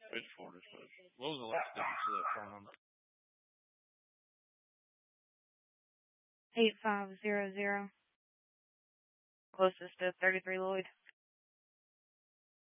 Bridgeport is close. What was the last digits of that phone number? 8500. Closest to 33 Lloyd.